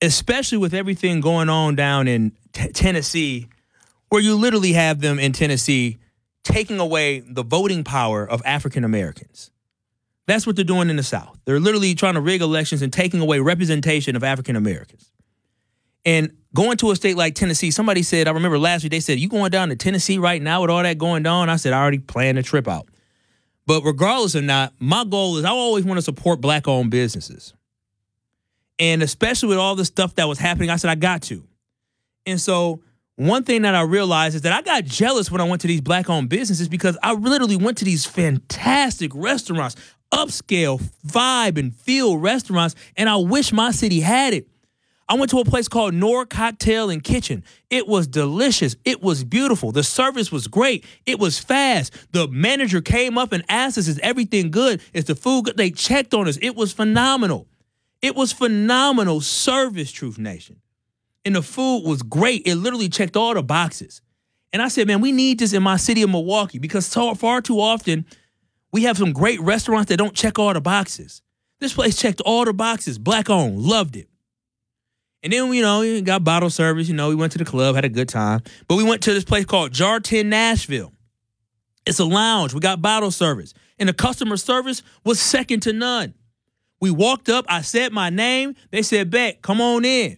especially with everything going on down in Tennessee, where you literally have them in Tennessee taking away the voting power of African Americans. That's what they're doing in the South. They're literally trying to rig elections and taking away representation of African Americans. And going to a state like Tennessee, somebody said, I remember last week, they said, you going down to Tennessee right now with all that going on? I said, I already planned a trip out. But regardless or not, my goal is I always want to support Black-owned businesses. And especially with all the stuff that was happening, I said, I got to. And so one thing that I realized is that I got jealous when I went to these Black-owned businesses because I literally went to these fantastic restaurants, upscale vibe and feel restaurants, and I wish my city had it. I went to a place called Nor Cocktail and Kitchen. It was delicious. It was beautiful. The service was great. It was fast. The manager came up and asked us, is everything good? Is the food good? They checked on us. It was phenomenal. It was phenomenal service, Truth Nation. And the food was great. It literally checked all the boxes. And I said, man, we need this in my city of Milwaukee because so far too often we have some great restaurants that don't check all the boxes. This place checked all the boxes. Black-owned. Loved it. And then, we got bottle service. We went to the club, had a good time. But we went to this place called Jar 10 Nashville. It's a lounge. We got bottle service. And the customer service was second to none. We walked up. I said my name. They said, bet, come on in.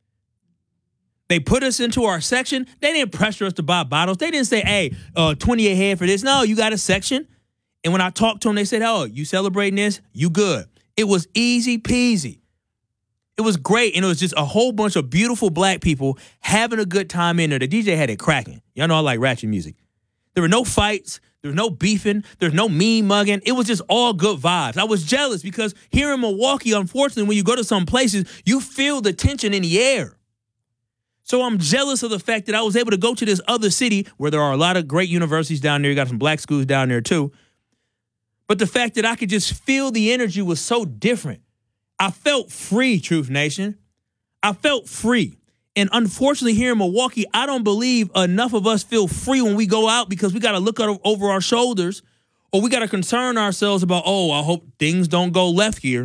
They put us into our section. They didn't pressure us to buy bottles. They didn't say, hey, 28 head for this. No, you got a section. And when I talked to them, they said, oh, you celebrating this? You good. It was easy peasy. It was great, and it was just a whole bunch of beautiful Black people having a good time in there. The DJ had it cracking. Y'all know I like ratchet music. There were no fights. There was no beefing. There's no mean mugging. It was just all good vibes. I was jealous because here in Milwaukee, unfortunately, when you go to some places, you feel the tension in the air. So I'm jealous of the fact that I was able to go to this other city where there are a lot of great universities down there. You got some Black schools down there, too. But the fact that I could just feel the energy was so different. I felt free, Truth Nation. I felt free. And unfortunately, here in Milwaukee, I don't believe enough of us feel free when we go out because we got to look over our shoulders or we got to concern ourselves about, oh, I hope things don't go left here.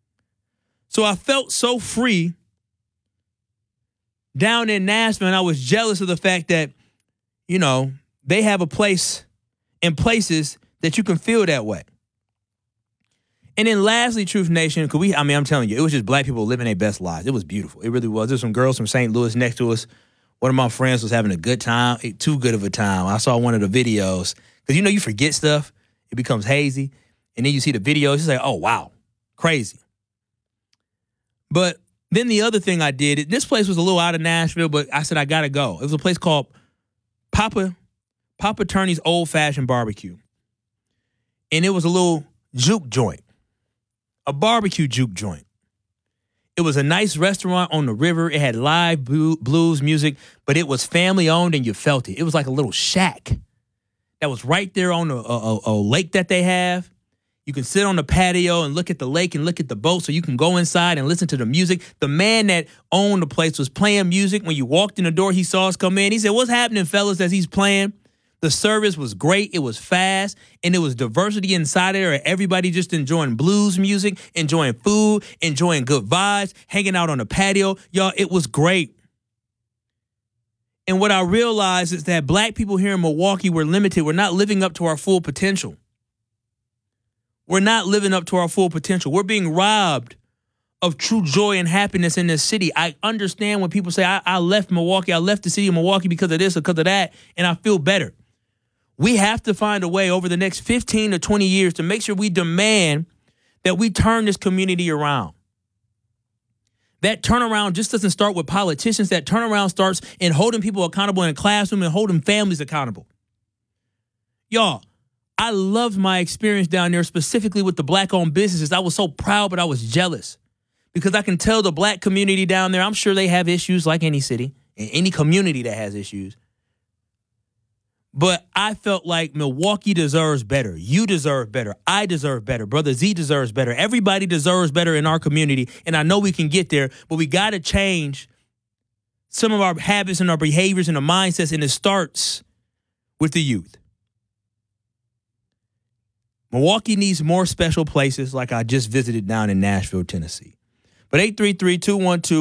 So I felt so free down in Nashville, and I was jealous of the fact that, they have a place and places that you can feel that way. And then lastly, Truth Nation, because I'm telling you, it was just Black people living their best lives. It was beautiful. It really was. There's some girls from St. Louis next to us. One of my friends was having a good time, too good of a time. I saw one of the videos. Because, you forget stuff. It becomes hazy. And then you see the videos. It's like, oh, wow. Crazy. But then the other thing I did, this place was a little out of Nashville, but I said, I got to go. It was a place called Papa Turney's Old Fashioned Barbecue. And it was a little juke joint. A barbecue juke joint. It was a nice restaurant on the river. It had live blues music, but it was family owned and you felt it. It was like a little shack that was right there on a lake that they have. You can sit on the patio and look at the lake and look at the boat so you can go inside and listen to the music. The man that owned the place was playing music. When you walked in the door, he saw us come in. He said, what's happening, fellas, as he's playing? The service was great. It was fast, and it was diversity inside there. Everybody just enjoying blues music, enjoying food, enjoying good vibes, hanging out on the patio. Y'all, it was great. And what I realized is that Black people here in Milwaukee were limited. We're not living up to our full potential. We're not living up to our full potential. We're being robbed of true joy and happiness in this city. I understand when people say, I left Milwaukee, I left the city of Milwaukee because of this or because of that, and I feel better. We have to find a way over the next 15 to 20 years to make sure we demand that we turn this community around. That turnaround just doesn't start with politicians. That turnaround starts in holding people accountable in a classroom and holding families accountable. Y'all, I loved my experience down there, specifically with the Black-owned businesses. I was so proud, but I was jealous because I can tell the Black community down there, I'm sure they have issues like any city, and any community that has issues. But I felt like Milwaukee deserves better. You deserve better. I deserve better. Brother Z deserves better. Everybody deserves better in our community. And I know we can get there, but we got to change some of our habits and our behaviors and our mindsets. And it starts with the youth. Milwaukee needs more special places like I just visited down in Nashville, Tennessee. But 833-212